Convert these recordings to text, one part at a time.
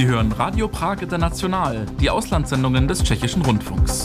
Sie hören Radio Prag International, die Auslandssendungen des Tschechischen Rundfunks.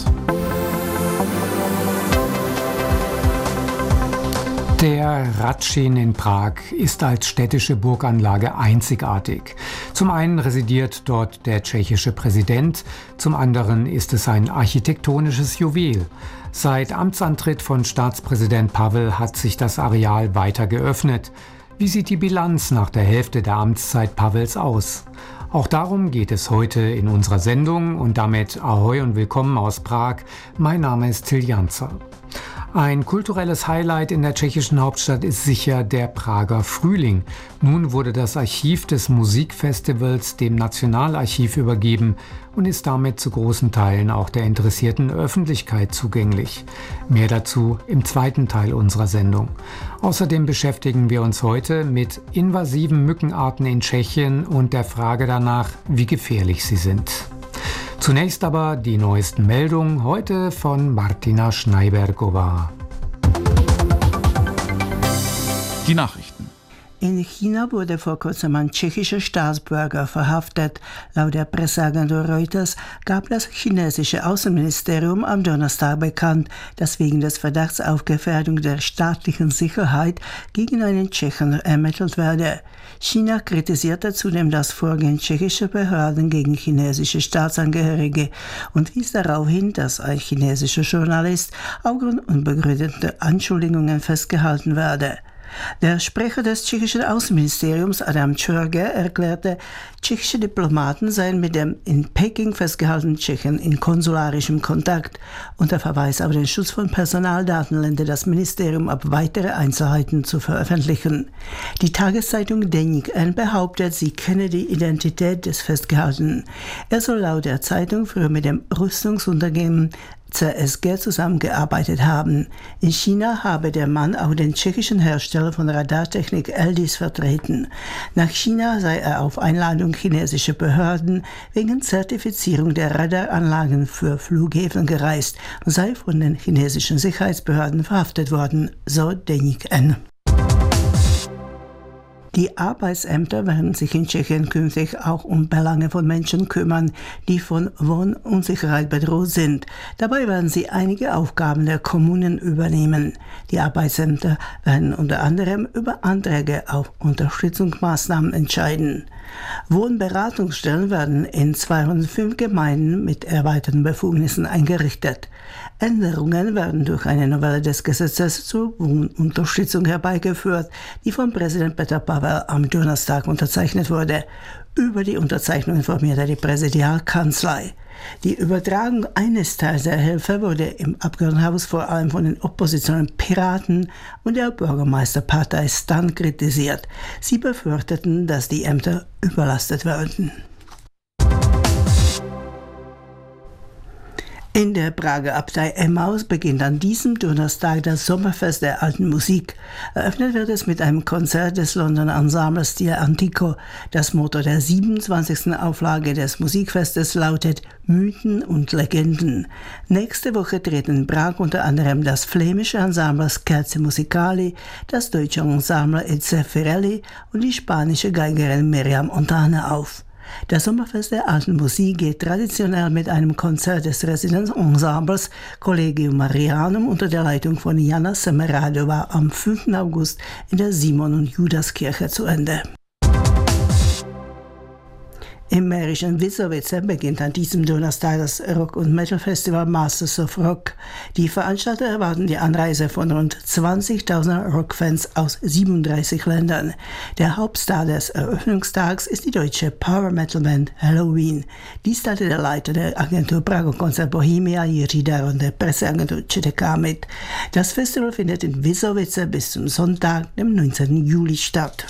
Der Hradčín in Prag ist als städtische Burganlage einzigartig. Zum einen residiert dort der tschechische Präsident, zum anderen ist es ein architektonisches Juwel. Seit Amtsantritt von Staatspräsident Pavel hat sich das Areal weiter geöffnet. Wie sieht die Bilanz nach der Hälfte der Amtszeit Pavels aus? Auch darum geht es heute in unserer Sendung und damit Ahoi und willkommen aus Prag. Mein Name ist Till Janzer. Ein kulturelles Highlight in der tschechischen Hauptstadt ist sicher der Prager Frühling. Nun wurde das Archiv des Musikfestivals dem Nationalarchiv übergeben und ist damit zu großen Teilen auch der interessierten Öffentlichkeit zugänglich. Mehr dazu im zweiten Teil unserer Sendung. Außerdem beschäftigen wir uns heute mit invasiven Mückenarten in Tschechien und der Frage danach, wie gefährlich sie sind. Zunächst aber die neuesten Meldungen, heute von Martina Schneibergova. Die Nachrichten. In China wurde vor kurzem ein tschechischer Staatsbürger verhaftet. Laut der Presseagentur Reuters gab das chinesische Außenministerium am Donnerstag bekannt, dass wegen des Verdachts auf Gefährdung der staatlichen Sicherheit gegen einen Tschechen ermittelt werde. China kritisierte zudem das Vorgehen tschechischer Behörden gegen chinesische Staatsangehörige und wies darauf hin, dass ein chinesischer Journalist aufgrund unbegründeter Anschuldigungen festgehalten werde. Der Sprecher des tschechischen Außenministeriums, Adam Čurga, erklärte, tschechische Diplomaten seien mit dem in Peking festgehaltenen Tschechen in konsularischem Kontakt. Unter Verweis auf den Schutz von Personaldaten lehnte das Ministerium ab, weitere Einzelheiten zu veröffentlichen. Die Tageszeitung Deník N behauptet, sie kenne die Identität des Festgehaltenen. Er soll laut der Zeitung früher mit dem Rüstungsunternehmen CSG zusammengearbeitet haben. In China habe der Mann auch den tschechischen Hersteller von Radartechnik Eldis vertreten. Nach China sei er auf Einladung chinesischer Behörden wegen Zertifizierung der Radaranlagen für Flughäfen gereist und sei von den chinesischen Sicherheitsbehörden verhaftet worden, so Deník N. Die Arbeitsämter werden sich in Tschechien künftig auch um Belange von Menschen kümmern, die von Wohnunsicherheit bedroht sind. Dabei werden sie einige Aufgaben der Kommunen übernehmen. Die Arbeitsämter werden unter anderem über Anträge auf Unterstützungsmaßnahmen entscheiden. Wohnberatungsstellen werden in 205 Gemeinden mit erweiterten Befugnissen eingerichtet. Änderungen werden durch eine Novelle des Gesetzes zur Wohnunterstützung herbeigeführt, die von Präsident Petr Pavel am Donnerstag unterzeichnet wurde. Über die Unterzeichnung informierte die Präsidialkanzlei. Die Übertragung eines Teils der Hilfe wurde im Abgeordnetenhaus vor allem von den oppositionellen Piraten und der Bürgermeisterpartei Stan kritisiert. Sie befürchteten, dass die Ämter überlastet werden. In der Prager Abtei Emmaus beginnt an diesem Donnerstag das Sommerfest der alten Musik. Eröffnet wird es mit einem Konzert des Londoner Ensembles Stil Antico. Das Motto der 27. Auflage des Musikfestes lautet Mythen und Legenden. Nächste Woche treten in Prag unter anderem das flämische Ensemble Scherzi Musicali, das deutsche Ensemble Eze Firelli und die spanische Geigerin Miriam Ontane auf. Das Sommerfest der alten Musik geht traditionell mit einem Konzert des Residenzensembles Collegium Marianum unter der Leitung von Jana Semeradova am 5. August in der Simon- und Judaskirche zu Ende. Im mährischen Wissowice beginnt an diesem Donnerstag das Rock- und Metal-Festival Masters of Rock. Die Veranstalter erwarten die Anreise von rund 20.000 Rockfans aus 37 Ländern. Der Hauptstar des Eröffnungstags ist die deutsche Power-Metal-Band Halloween. Dies teilte der Leiter der Agentur Prago Konzert Bohemia, Jiří Dar, und der Presseagentur ČTK mit. Das Festival findet in Wissowice bis zum Sonntag, dem 19. Juli statt.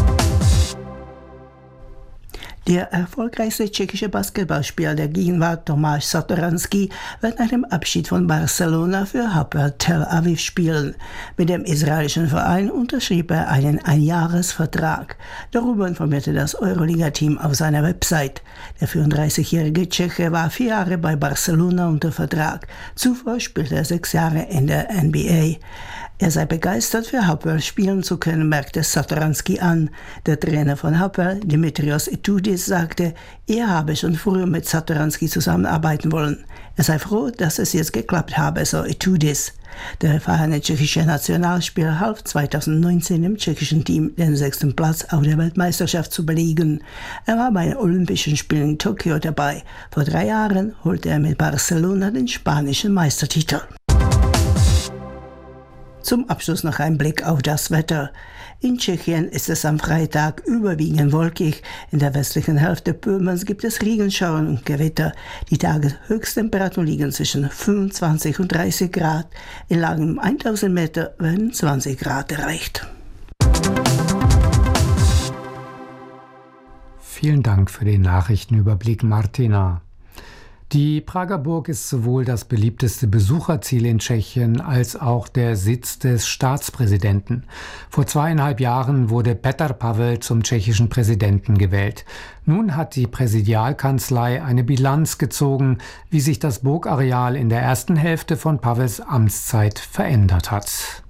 Der erfolgreichste tschechische Basketballspieler der Gegenwart, Tomáš Satoranský, wird nach dem Abschied von Barcelona für Hapoel Tel Aviv spielen. Mit dem israelischen Verein unterschrieb er einen Einjahresvertrag. Darüber informierte das Euroliga-Team auf seiner Website. Der 34-jährige Tscheche war 4 Jahre bei Barcelona unter Vertrag. Zuvor spielte er 6 Jahre in der NBA. Er sei begeistert, für Hapoel spielen zu können, merkte Satoranski an. Der Trainer von Hapoel, Dimitrios Itoudis, sagte, er habe schon früher mit Satoranski zusammenarbeiten wollen. Er sei froh, dass es jetzt geklappt habe, so Itoudis. Der erfahrene tschechische Nationalspieler half 2019 im tschechischen Team den 6. Platz auf der Weltmeisterschaft zu belegen. Er war bei den Olympischen Spielen in Tokio dabei. Vor 3 Jahren holte er mit Barcelona den spanischen Meistertitel. Zum Abschluss noch ein Blick auf das Wetter. In Tschechien ist es am Freitag überwiegend wolkig. In der westlichen Hälfte Böhmens gibt es Regenschauer und Gewitter. Die Tageshöchsttemperaturen liegen zwischen 25 und 30 Grad. In Lagen um 1000 Meter werden 20 Grad erreicht. Vielen Dank für den Nachrichtenüberblick, Martina. Die Prager Burg ist sowohl das beliebteste Besucherziel in Tschechien als auch der Sitz des Staatspräsidenten. Vor 2,5 Jahren wurde Petr Pavel zum tschechischen Präsidenten gewählt. Nun hat die Präsidialkanzlei eine Bilanz gezogen, wie sich das Burgareal in der ersten Hälfte von Pavels Amtszeit verändert hat.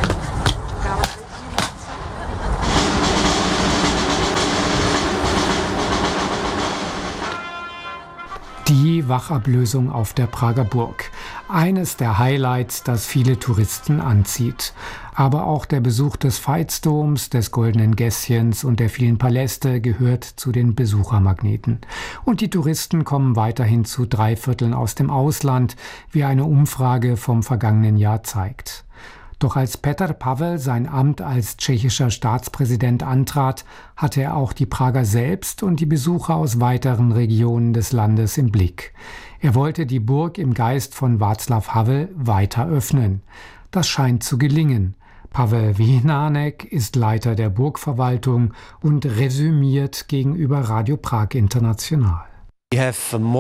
Die Wachablösung auf der Prager Burg. Eines der Highlights, das viele Touristen anzieht. Aber auch der Besuch des Veitsdoms, des Goldenen Gässchens und der vielen Paläste gehört zu den Besuchermagneten. Und die Touristen kommen weiterhin zu 3/4 aus dem Ausland, wie eine Umfrage vom vergangenen Jahr zeigt. Doch als Petr Pavel sein Amt als tschechischer Staatspräsident antrat, hatte er auch die Prager selbst und die Besucher aus weiteren Regionen des Landes im Blick. Er wollte die Burg im Geist von Václav Havel weiter öffnen. Das scheint zu gelingen. Pavel Vyhnánek ist Leiter der Burgverwaltung und resümiert gegenüber Radio Prag International. Wir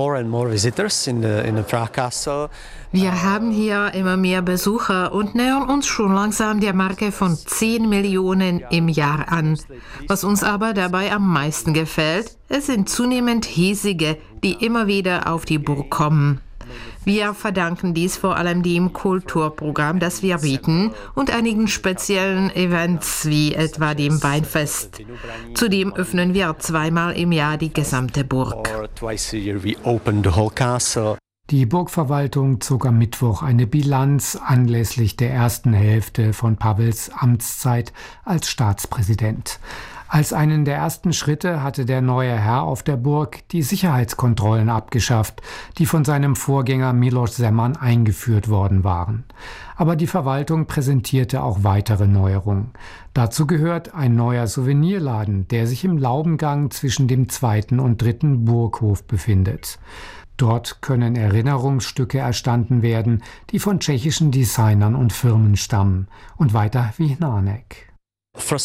haben hier immer mehr Besucher und nähern uns schon langsam der Marke von 10 Millionen im Jahr an. Was uns aber dabei am meisten gefällt, es sind zunehmend Hiesige, die immer wieder auf die Burg kommen. Wir verdanken dies vor allem dem Kulturprogramm, das wir bieten, und einigen speziellen Events wie etwa dem Weinfest. Zudem öffnen wir 2-mal im Jahr die gesamte Burg. Die Burgverwaltung zog am Mittwoch eine Bilanz anlässlich der ersten Hälfte von Pavels Amtszeit als Staatspräsident. Als einen der ersten Schritte hatte der neue Herr auf der Burg die Sicherheitskontrollen abgeschafft, die von seinem Vorgänger Miloš Zeman eingeführt worden waren. Aber die Verwaltung präsentierte auch weitere Neuerungen. Dazu gehört ein neuer Souvenirladen, der sich im Laubengang zwischen dem 2. und 3. Burghof befindet. Dort können Erinnerungsstücke erstanden werden, die von tschechischen Designern und Firmen stammen. Und weiter Vyhnánek. Vor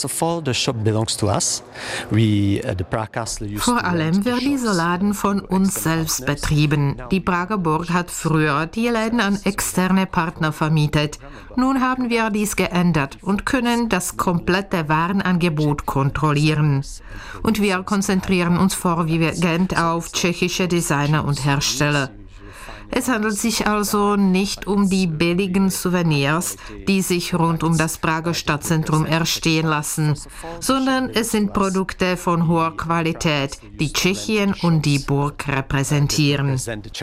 allem wird dieser Laden von uns selbst betrieben. Die Prager Burg hat früher die Läden an externe Partner vermietet. Nun haben wir dies geändert und können das komplette Warenangebot kontrollieren. Und wir konzentrieren uns vorwiegend auf tschechische Designer und Hersteller. Es handelt sich also nicht um die billigen Souvenirs, die sich rund um das Prager Stadtzentrum erstehen lassen, sondern es sind Produkte von hoher Qualität, die Tschechien und die Burg repräsentieren.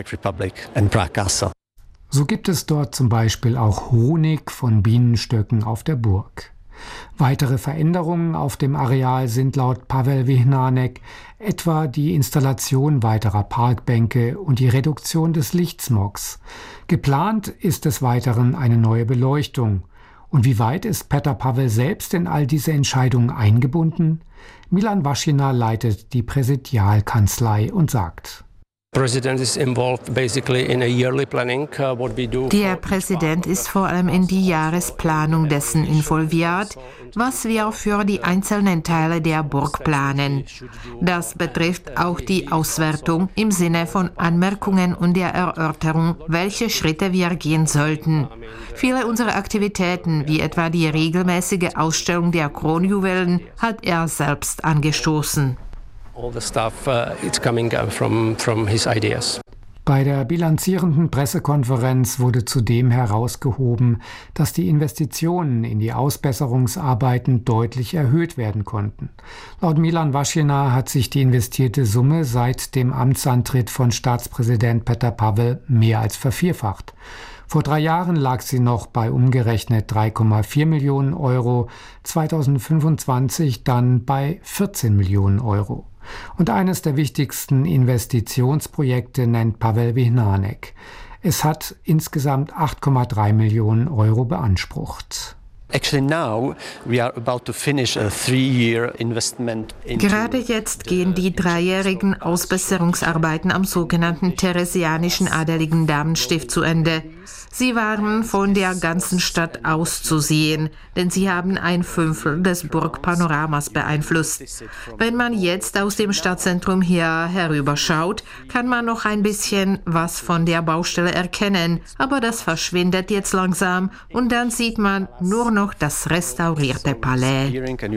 So gibt es dort zum Beispiel auch Honig von Bienenstöcken auf der Burg. Weitere Veränderungen auf dem Areal sind laut Pavel Vyhnánek etwa die Installation weiterer Parkbänke und die Reduktion des Lichtsmogs. Geplant ist des Weiteren eine neue Beleuchtung. Und wie weit ist Petr Pavel selbst in all diese Entscheidungen eingebunden? Milan Vašina leitet die Präsidialkanzlei und sagt: Der Präsident ist vor allem in die Jahresplanung dessen involviert, was wir für die einzelnen Teile der Burg planen. Das betrifft auch die Auswertung im Sinne von Anmerkungen und der Erörterung, welche Schritte wir gehen sollten. Viele unserer Aktivitäten, wie etwa die regelmäßige Ausstellung der Kronjuwelen, hat er selbst angestoßen. All the stuff, it's coming from his ideas. Bei der bilanzierenden Pressekonferenz wurde zudem herausgehoben, dass die Investitionen in die Ausbesserungsarbeiten deutlich erhöht werden konnten. Laut Milan Vašina hat sich die investierte Summe seit dem Amtsantritt von Staatspräsident Petr Pavel mehr als vervierfacht. Vor 3 Jahren lag sie noch bei umgerechnet 3,4 Millionen Euro, 2025 dann bei 14 Millionen Euro. Und eines der wichtigsten Investitionsprojekte nennt Pavel Vyhnánek. Es hat insgesamt 8,3 Millionen Euro beansprucht. Gerade jetzt gehen die 3-jährigen Ausbesserungsarbeiten am sogenannten Theresianischen Adeligen Damenstift zu Ende. Sie waren von der ganzen Stadt aus zu sehen, denn sie haben 1/5 des Burgpanoramas beeinflusst. Wenn man jetzt aus dem Stadtzentrum hier herüberschaut, kann man noch ein bisschen was von der Baustelle erkennen, aber das verschwindet jetzt langsam und dann sieht man nur noch das restaurierte Palais.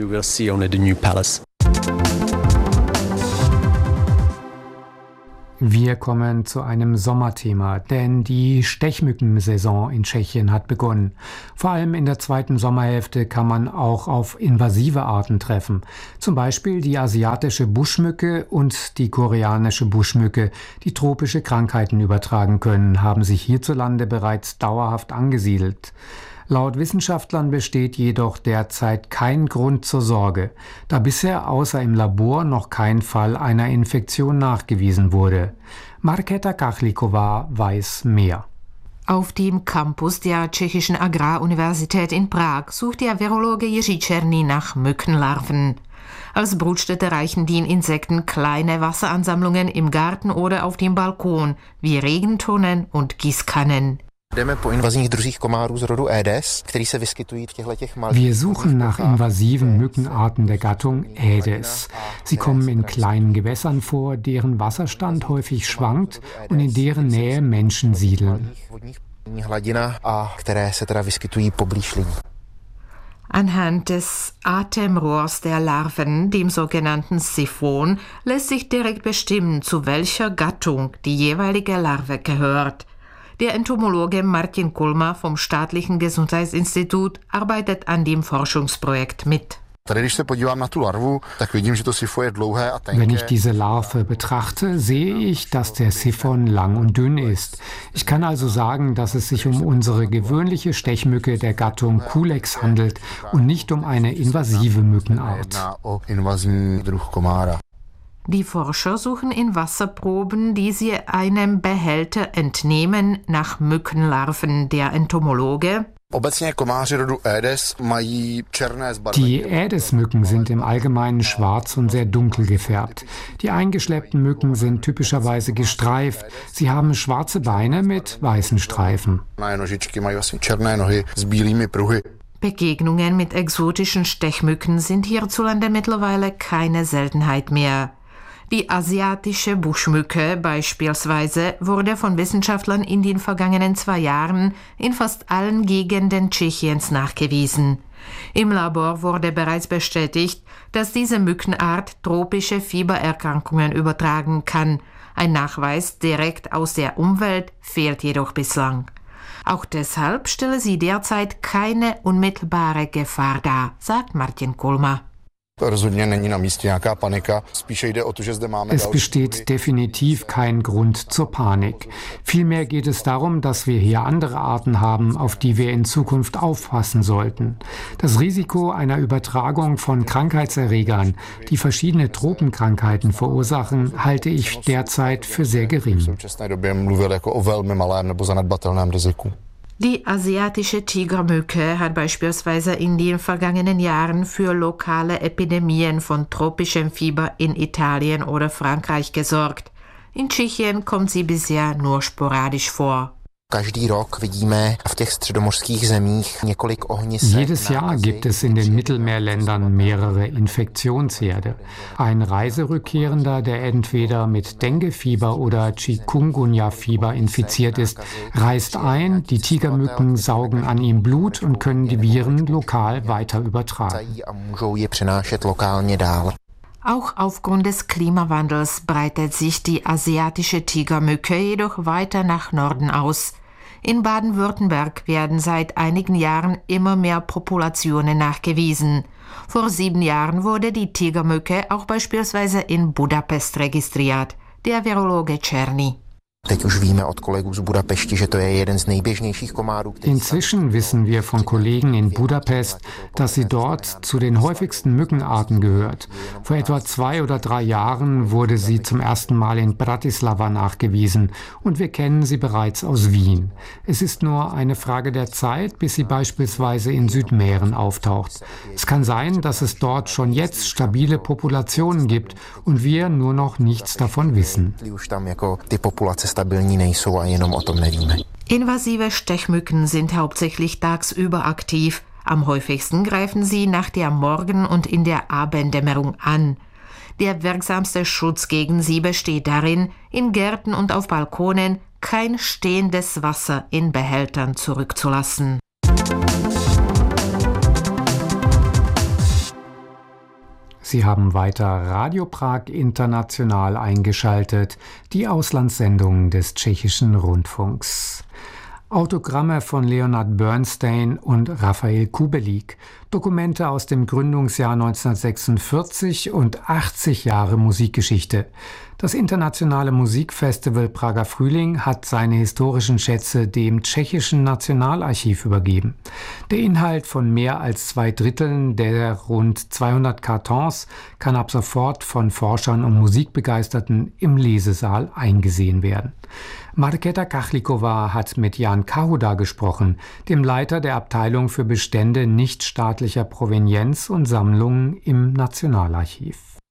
Wir kommen zu einem Sommerthema, denn die Stechmückensaison in Tschechien hat begonnen. Vor allem in der zweiten Sommerhälfte kann man auch auf invasive Arten treffen. Zum Beispiel die asiatische Buschmücke und die koreanische Buschmücke, die tropische Krankheiten übertragen können, haben sich hierzulande bereits dauerhaft angesiedelt. Laut Wissenschaftlern besteht jedoch derzeit kein Grund zur Sorge, da bisher außer im Labor noch kein Fall einer Infektion nachgewiesen wurde. Markéta Kachlikova weiß mehr. Auf dem Campus der Tschechischen Agraruniversität in Prag sucht der Virologe Jiří Černý nach Mückenlarven. Als Brutstätte reichen den Insekten kleine Wasseransammlungen im Garten oder auf dem Balkon, wie Regentonnen und Gießkannen. Wir suchen nach invasiven Mückenarten der Gattung Aedes. Sie kommen in kleinen Gewässern vor, deren Wasserstand häufig schwankt und in deren Nähe Menschen siedeln. Anhand des Atemrohrs der Larven, dem sogenannten Siphon, lässt sich direkt bestimmen, zu welcher Gattung die jeweilige Larve gehört. Der Entomologe Martin Kulma vom Staatlichen Gesundheitsinstitut arbeitet an dem Forschungsprojekt mit. Wenn ich diese Larve betrachte, sehe ich, dass der Siphon lang und dünn ist. Ich kann also sagen, dass es sich um unsere gewöhnliche Stechmücke der Gattung Culex handelt und nicht um eine invasive Mückenart. Die Forscher suchen in Wasserproben, die sie einem Behälter entnehmen, nach Mückenlarven. Der Entomologe: Die Aedes-Mücken sind im Allgemeinen schwarz und sehr dunkel gefärbt. Die eingeschleppten Mücken sind typischerweise gestreift. Sie haben schwarze Beine mit weißen Streifen. Begegnungen mit exotischen Stechmücken sind hierzulande mittlerweile keine Seltenheit mehr. Die asiatische Buschmücke beispielsweise wurde von Wissenschaftlern in den vergangenen 2 Jahren in fast allen Gegenden Tschechiens nachgewiesen. Im Labor wurde bereits bestätigt, dass diese Mückenart tropische Fiebererkrankungen übertragen kann. Ein Nachweis direkt aus der Umwelt fehlt jedoch bislang. Auch deshalb stelle sie derzeit keine unmittelbare Gefahr dar, sagt Martin Kulma. Es besteht definitiv kein Grund zur Panik. Vielmehr geht es darum, dass wir hier andere Arten haben, auf die wir in Zukunft aufpassen sollten. Das Risiko einer Übertragung von Krankheitserregern, die verschiedene Tropenkrankheiten verursachen, halte ich derzeit für sehr gering. Die asiatische Tigermücke hat beispielsweise in den vergangenen Jahren für lokale Epidemien von tropischem Fieber in Italien oder Frankreich gesorgt. In Tschechien kommt sie bisher nur sporadisch vor. Jedes Jahr gibt es in den Mittelmeerländern mehrere Infektionsherde. Ein Reiserückkehrender, der entweder mit Denguefieber oder Chikungunya-Fieber infiziert ist, reist ein, die Tigermücken saugen an ihm Blut und können die Viren lokal weiter übertragen. Auch aufgrund des Klimawandels breitet sich die asiatische Tigermücke jedoch weiter nach Norden aus. In Baden-Württemberg werden seit einigen Jahren immer mehr Populationen nachgewiesen. Vor 7 Jahren wurde die Tigermücke auch beispielsweise in Budapest registriert. Der Virologe Czerny. Inzwischen wissen wir von Kollegen in Budapest, dass sie dort zu den häufigsten Mückenarten gehört. Vor etwa 2 oder 3 Jahren wurde sie zum ersten Mal in Bratislava nachgewiesen und wir kennen sie bereits aus Wien. Es ist nur eine Frage der Zeit, bis sie beispielsweise in Südmähren auftaucht. Es kann sein, dass es dort schon jetzt stabile Populationen gibt und wir nur noch nichts davon wissen. Invasive Stechmücken sind hauptsächlich tagsüber aktiv. Am häufigsten greifen sie nach der Morgen- und in der Abenddämmerung an. Der wirksamste Schutz gegen sie besteht darin, in Gärten und auf Balkonen kein stehendes Wasser in Behältern zurückzulassen. Sie haben weiter Radio Prag International eingeschaltet, die Auslandssendung des tschechischen Rundfunks. Autogramme von Leonard Bernstein und Raphael Kubelik, Dokumente aus dem Gründungsjahr 1946 und 80 Jahre Musikgeschichte. Das internationale Musikfestival Prager Frühling hat seine historischen Schätze dem tschechischen Nationalarchiv übergeben. Der Inhalt von mehr als 2/3 der rund 200 Kartons kann ab sofort von Forschern und Musikbegeisterten im Lesesaal eingesehen werden. Markéta Kachlikova hat mit Jan Kahuda gesprochen, dem Leiter der Abteilung für Bestände nichtstaatlicher Provenienz und Sammlungen im Nationalarchiv.